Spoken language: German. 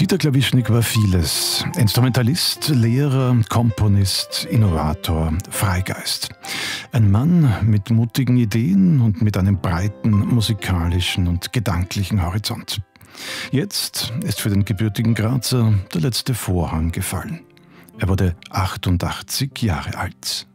Dieter Klawischnik war vieles. Instrumentalist, Lehrer, Komponist, Innovator, Freigeist. Ein Mann mit mutigen Ideen und mit einem breiten musikalischen und gedanklichen Horizont. Jetzt ist für den gebürtigen Grazer der letzte Vorhang gefallen. Er wurde 88 Jahre alt.